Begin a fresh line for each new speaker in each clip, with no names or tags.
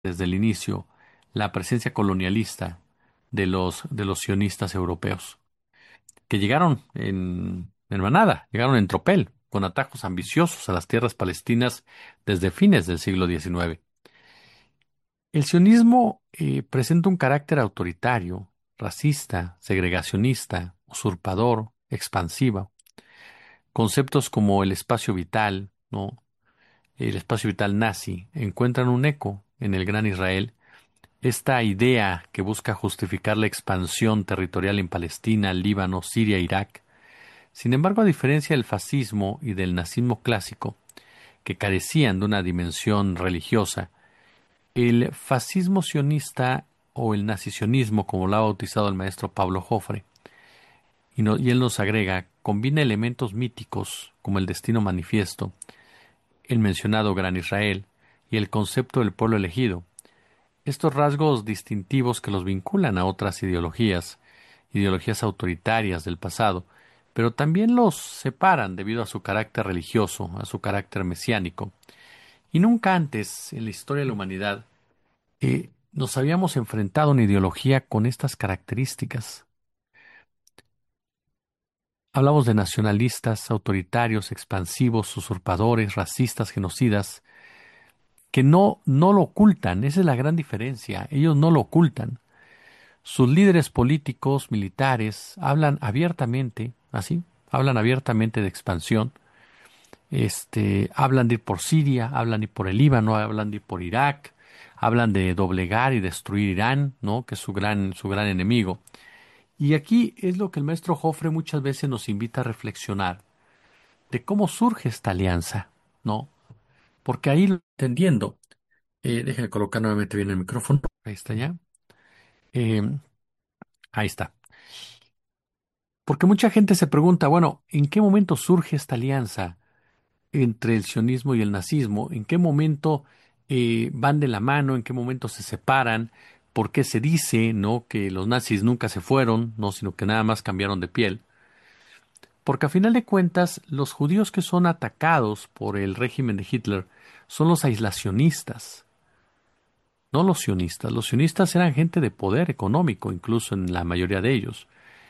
desde el inicio la presencia colonialista de los sionistas europeos, que llegaron en manada, llegaron en tropel, con atajos ambiciosos a las tierras palestinas desde fines del siglo XIX. El sionismo presenta un carácter autoritario, racista, segregacionista, usurpador, expansivo. Conceptos como el espacio vital, ¿no? El espacio vital nazi encuentran un eco en el Gran Israel. Esta idea que busca justificar la expansión territorial en Palestina, Líbano, Siria e Irak. Sin embargo, a diferencia del fascismo y del nazismo clásico, que carecían de una dimensión religiosa, el fascismo sionista o el nazisionismo, como lo ha bautizado el maestro Pablo Jofre, y él nos agrega, combina elementos míticos como el destino manifiesto, el mencionado Gran Israel y el concepto del pueblo elegido. Estos rasgos distintivos que los vinculan a otras ideologías autoritarias del pasado, pero también los separan debido a su carácter religioso, a su carácter mesiánico. Y nunca antes en la historia de la humanidad nos habíamos enfrentado a una ideología con estas características. Hablamos de nacionalistas, autoritarios, expansivos, usurpadores, racistas, genocidas, que no lo ocultan. Esa es la gran diferencia. Ellos no lo ocultan. Sus líderes políticos, militares, hablan abiertamente, así, hablan abiertamente de expansión. Hablan de ir por Siria, hablan de ir por el Líbano, hablan de ir por Irak, hablan de doblegar y destruir Irán, ¿no? Que es su gran enemigo. Y aquí es lo que el maestro Jofre muchas veces nos invita a reflexionar de cómo surge esta alianza, ¿no? Porque ahí lo entendiendo, déjenme colocar nuevamente bien el micrófono, ahí está ya, Eh, ahí está. Porque mucha gente se pregunta, bueno, ¿en qué momento surge esta alianza entre el sionismo y el nazismo? ¿En qué momento van de la mano? ¿En qué momento se separan? ¿Por qué se dice, no, que los nazis nunca se fueron, no, sino que nada más cambiaron de piel? Porque a final de cuentas, los judíos que son atacados por el régimen de Hitler son los aislacionistas, no los sionistas. Los sionistas eran gente de poder económico, incluso en la mayoría de ellos.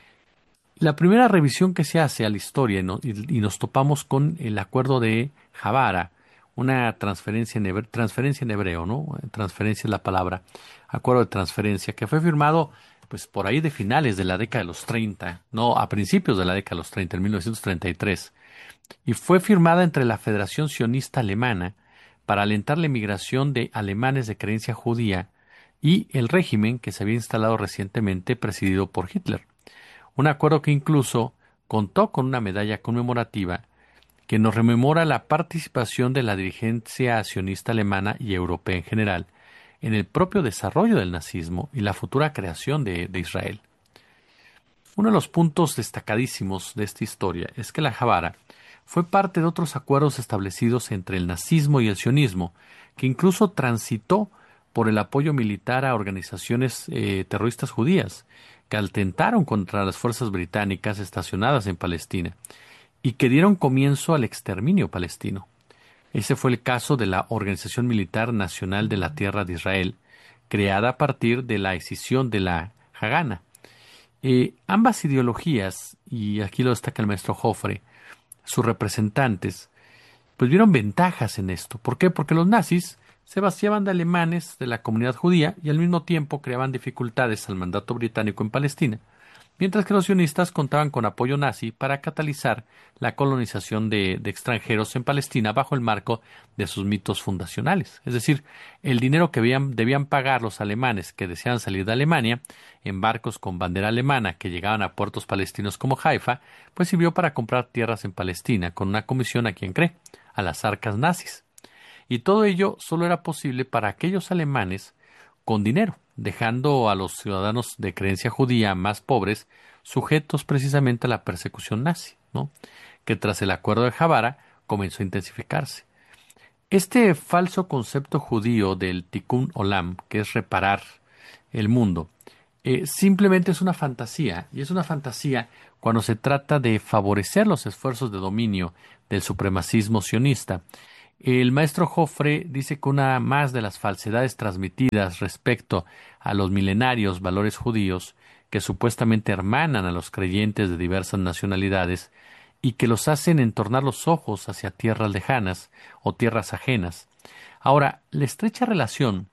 La primera revisión que se hace a la historia y nos topamos con el acuerdo de Javara, una transferencia en hebreo, ¿no? Transferencia es la palabra, acuerdo de transferencia, que fue firmado pues por ahí de finales de la década de los 30, no, a principios de la década de los 30, en 1933, y fue firmada entre la Federación Sionista Alemana para alentar la emigración de alemanes de creencia judía y el régimen que se había instalado recientemente presidido por Hitler. Un acuerdo que incluso contó con una medalla conmemorativa que nos rememora la participación de la dirigencia sionista alemana y europea en general en el propio desarrollo del nazismo y la futura creación de Israel. Uno de los puntos destacadísimos de esta historia es que la Javara fue parte de otros acuerdos establecidos entre el nazismo y el sionismo, que incluso transitó por el apoyo militar a organizaciones terroristas judías, que atentaron contra las fuerzas británicas estacionadas en Palestina y que dieron comienzo al exterminio palestino. Ese fue el caso de la Organización Militar Nacional de la Tierra de Israel, creada a partir de la escisión de la Hagana. Ambas ideologías, y aquí lo destaca el maestro Joffre, sus representantes, pues vieron ventajas en esto. ¿Por qué? Porque los nazis se vaciaban de alemanes de la comunidad judía y al mismo tiempo creaban dificultades al mandato británico en Palestina, mientras que los sionistas contaban con apoyo nazi para catalizar la colonización de extranjeros en Palestina bajo el marco de sus mitos fundacionales. Es decir, el dinero que debían pagar los alemanes que deseaban salir de Alemania en barcos con bandera alemana que llegaban a puertos palestinos como Haifa, pues sirvió para comprar tierras en Palestina con una comisión a quien cree, a las arcas nazis. Y todo ello solo era posible para aquellos alemanes con dinero, dejando a los ciudadanos de creencia judía más pobres sujetos precisamente a la persecución nazi, ¿no? Que tras el acuerdo de Javara comenzó a intensificarse. Este falso concepto judío del Tikkun Olam, que es reparar el mundo, simplemente es una fantasía, y es una fantasía cuando se trata de favorecer los esfuerzos de dominio del supremacismo sionista. El maestro Joffre dice que una más de las falsedades transmitidas respecto a los milenarios valores judíos que supuestamente hermanan a los creyentes de diversas nacionalidades y que los hacen entornar los ojos hacia tierras lejanas o tierras ajenas. Ahora, la estrecha relación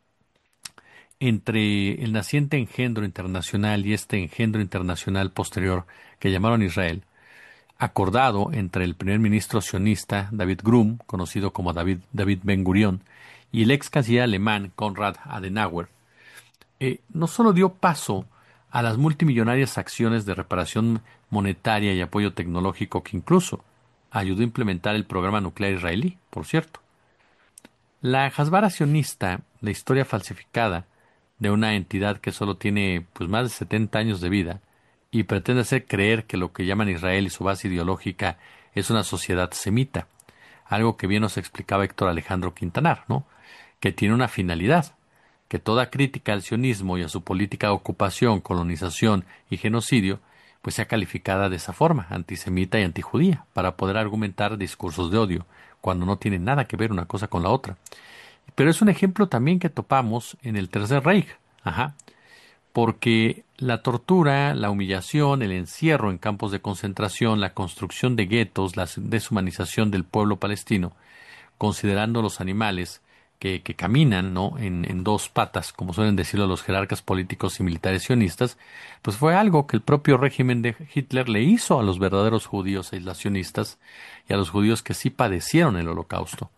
entre el naciente engendro internacional y este engendro internacional posterior que llamaron Israel, acordado entre el primer ministro sionista David Grum, conocido como David Ben-Gurión, y el ex canciller alemán Konrad Adenauer, no solo dio paso a las multimillonarias acciones de reparación monetaria y apoyo tecnológico que incluso ayudó a implementar el programa nuclear israelí, por cierto. La Hasbara sionista, la historia falsificada de una entidad que solo tiene pues más de 70 años de vida y pretende hacer creer que lo que llaman Israel y su base ideológica es una sociedad semita, algo que bien nos explicaba Héctor Alejandro Quintanar, ¿no? Que tiene una finalidad, que toda crítica al sionismo y a su política de ocupación, colonización y genocidio pues sea calificada de esa forma, antisemita y antijudía, para poder argumentar discursos de odio, cuando no tienen nada que ver una cosa con la otra. Pero es un ejemplo también que topamos en el Tercer Reich, ajá, porque la tortura, la humillación, el encierro en campos de concentración, la construcción de guetos, la deshumanización del pueblo palestino, considerando los animales que caminan, ¿no?, en dos patas, como suelen decirlo los jerarcas políticos y militares sionistas, pues fue algo que el propio régimen de Hitler le hizo a los verdaderos judíos aislacionistas y a los judíos que sí padecieron el holocausto.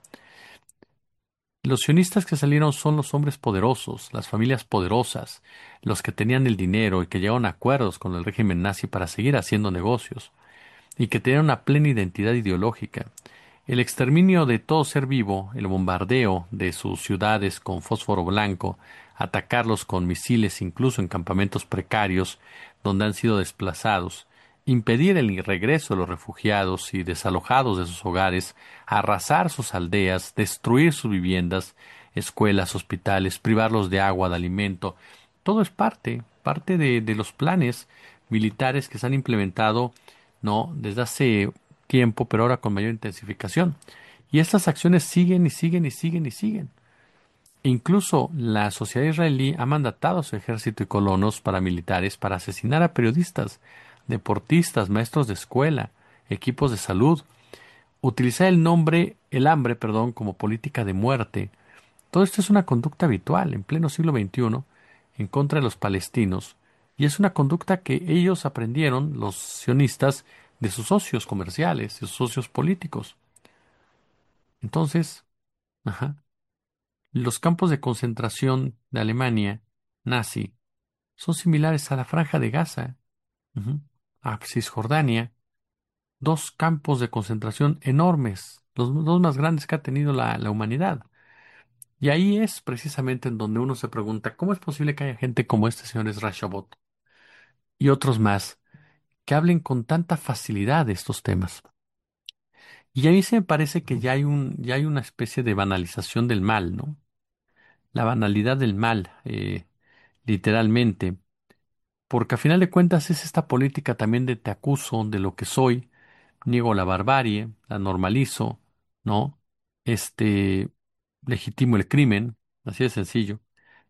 Los sionistas que salieron son los hombres poderosos, las familias poderosas, los que tenían el dinero y que llegaron a acuerdos con el régimen nazi para seguir haciendo negocios, y que tenían una plena identidad ideológica. El exterminio de todo ser vivo, el bombardeo de sus ciudades con fósforo blanco, atacarlos con misiles incluso en campamentos precarios donde han sido desplazados, impedir el regreso de los refugiados y desalojados de sus hogares, arrasar sus aldeas, destruir sus viviendas, escuelas, hospitales, privarlos de agua, de alimento, todo es parte de los planes militares que se han implementado, ¿no?, desde hace tiempo, pero ahora con mayor intensificación. Y estas acciones siguen y siguen y siguen y siguen. Incluso la sociedad israelí ha mandatado a su ejército y colonos paramilitares para asesinar a periodistas, deportistas, maestros de escuela, equipos de salud, utilizar el hambre, perdón, como política de muerte. Todo esto es una conducta habitual en pleno siglo XXI en contra de los palestinos, y es una conducta que ellos aprendieron, los sionistas, de sus socios comerciales, de sus socios políticos. Entonces, ajá, los campos de concentración de Alemania nazi son similares a la Franja de Gaza, ujú, a Cisjordania, dos campos de concentración enormes, los dos más grandes que ha tenido la humanidad. Y ahí es precisamente en donde uno se pregunta, ¿cómo es posible que haya gente como este señor Ezra Shabot y otros más que hablen con tanta facilidad de estos temas? Y a mí se me parece que ya hay una especie de banalización del mal, ¿no? La banalidad del mal, literalmente, porque a final de cuentas es esta política también de te acuso de lo que soy, niego la barbarie, la normalizo, ¿no? Este, legitimo el crimen, así de sencillo,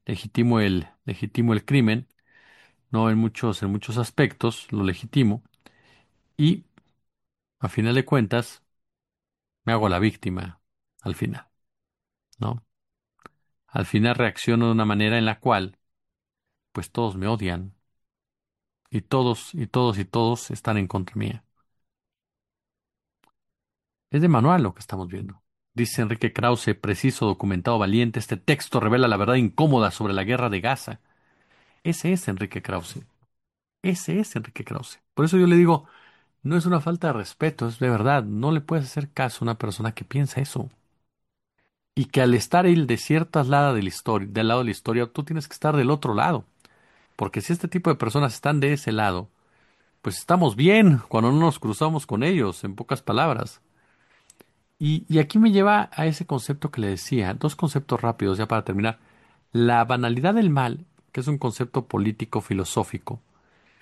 legitimo el crimen, ¿no? En muchos aspectos lo legitimo, y a final de cuentas me hago la víctima al final, ¿no? Al final reacciono de una manera en la cual, pues todos me odian, y todos, y todos, y todos están en contra mía. Es de manual lo que estamos viendo. Dice Enrique Krause, preciso, documentado, valiente, este texto revela la verdad incómoda sobre la guerra de Gaza. Ese es Enrique Krause. Ese es Enrique Krause. Por eso yo le digo, no es una falta de respeto, es de verdad. No le puedes hacer caso a una persona que piensa eso. Y que al estar él de ciertas lados de la historia, del lado de la historia, tú tienes que estar del otro lado. Porque si este tipo de personas están de ese lado, pues estamos bien cuando no nos cruzamos con ellos, en pocas palabras. Y aquí me lleva a ese concepto que le decía, dos conceptos rápidos ya para terminar. La banalidad del mal, que es un concepto político filosófico,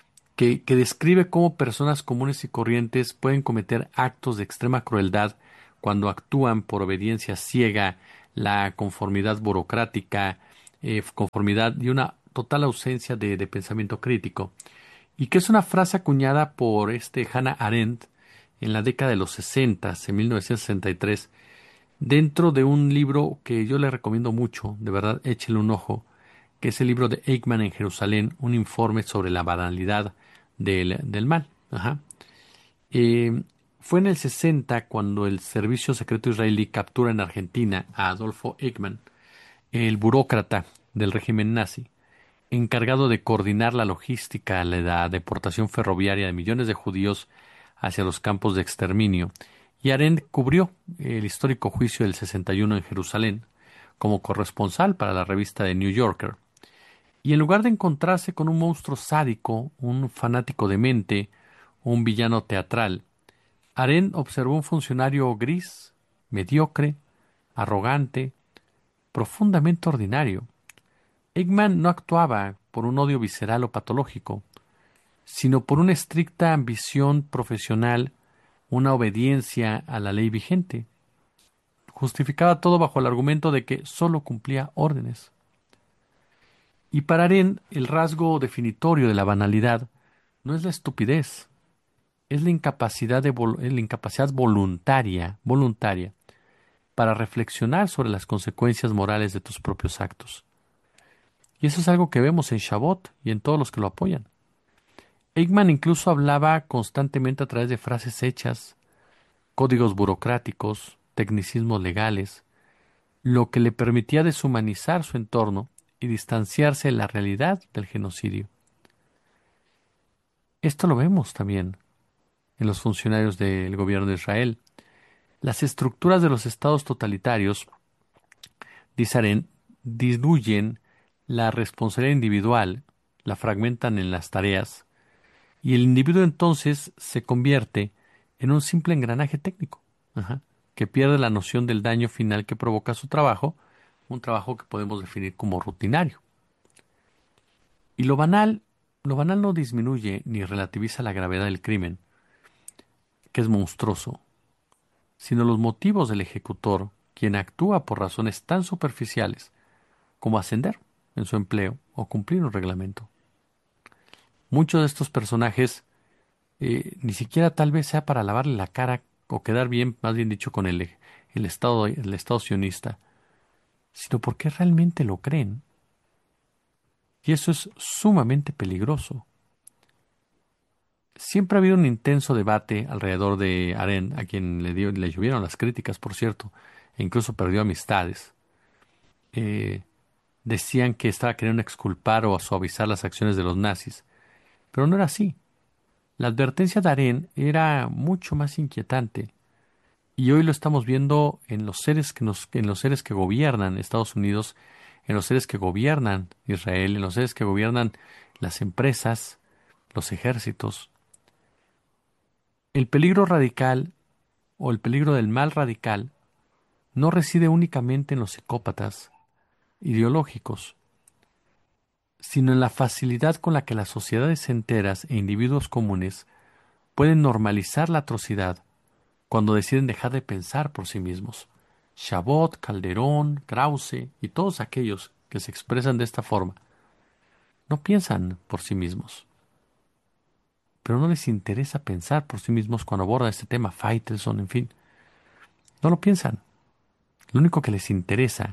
que describe cómo personas comunes y corrientes pueden cometer actos de extrema crueldad cuando actúan por obediencia ciega, la conformidad burocrática, conformidad y una total ausencia de pensamiento crítico. Y que es una frase acuñada por Hannah Arendt en la década de los 60, en 1963, dentro de un libro que yo le recomiendo mucho, de verdad, échele un ojo, que es el libro de Eichmann en Jerusalén, un informe sobre la banalidad del mal. Ajá. Eh, Fue en el 60 cuando el servicio secreto israelí captura en Argentina a Adolfo Eichmann, el burócrata del régimen nazi, encargado de coordinar la logística, la deportación ferroviaria de millones de judíos hacia los campos de exterminio. Y Arendt cubrió el histórico juicio del 61 en Jerusalén como corresponsal para la revista The New Yorker. Y en lugar de encontrarse con un monstruo sádico, un fanático demente, un villano teatral, Arendt observó un funcionario gris, mediocre, arrogante, profundamente ordinario. Eichmann no actuaba por un odio visceral o patológico, sino por una estricta ambición profesional, una obediencia a la ley vigente. Justificaba todo bajo el argumento de que solo cumplía órdenes. Y para Arendt, el rasgo definitorio de la banalidad no es la estupidez, es la incapacidad, la incapacidad voluntaria para reflexionar sobre las consecuencias morales de tus propios actos. Y eso es algo que vemos en Chabot y en todos los que lo apoyan. Eichmann incluso hablaba constantemente a través de frases hechas, códigos burocráticos, tecnicismos legales, lo que le permitía deshumanizar su entorno y distanciarse de la realidad del genocidio. Esto lo vemos también en los funcionarios del gobierno de Israel. Las estructuras de los estados totalitarios, dice, diluyen la responsabilidad individual, la fragmentan en las tareas, y el individuo entonces se convierte en un simple engranaje técnico, ajá, que pierde la noción del daño final que provoca su trabajo, un trabajo que podemos definir como rutinario. Y lo banal no disminuye ni relativiza la gravedad del crimen, que es monstruoso, sino los motivos del ejecutor, quien actúa por razones tan superficiales como ascender en su empleo o cumplir un reglamento. Muchos de estos personajes ni siquiera tal vez sea para lavarle la cara o quedar bien, más bien dicho, con el Estado sionista, sino porque realmente lo creen. Y eso es sumamente peligroso. Siempre ha habido un intenso debate alrededor de Arendt, a quien le llovieron las críticas, por cierto, e incluso perdió amistades. Eh, Decían que estaba queriendo exculpar o suavizar las acciones de los nazis, pero no era así. La advertencia de Arendt era mucho más inquietante. Y hoy lo estamos viendo en los seres en los seres que gobiernan Estados Unidos, en los seres que gobiernan Israel, en los seres que gobiernan las empresas, los ejércitos. El peligro radical o el peligro del mal radical no reside únicamente en los psicópatas ideológicos, sino en la facilidad con la que las sociedades enteras e individuos comunes pueden normalizar la atrocidad cuando deciden dejar de pensar por sí mismos. Chabot, Calderón, Krause y todos aquellos que se expresan de esta forma no piensan por sí mismos, pero no les interesa pensar por sí mismos cuando abordan este tema, Faitelson, en fin, no lo piensan. Lo único que les interesa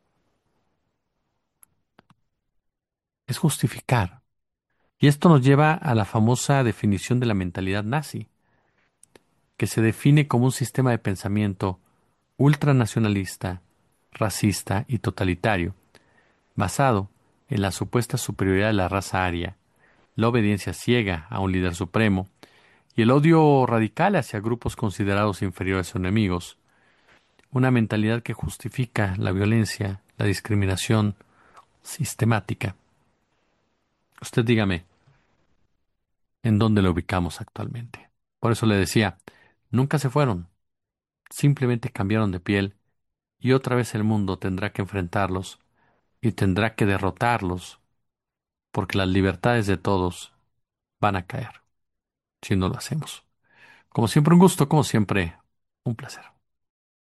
es justificar. Y esto nos lleva a la famosa definición de la mentalidad nazi, que se define como un sistema de pensamiento ultranacionalista, racista y totalitario, basado en la supuesta superioridad de la raza aria, la obediencia ciega a un líder supremo y el odio radical hacia grupos considerados inferiores o enemigos, una mentalidad que justifica la violencia, la discriminación sistemática. Usted dígame, ¿en dónde lo ubicamos actualmente? Por eso le decía, nunca se fueron, simplemente cambiaron de piel y otra vez el mundo tendrá que enfrentarlos y tendrá que derrotarlos porque las libertades de todos van a caer si no lo hacemos. Como siempre, un gusto, como siempre, un placer.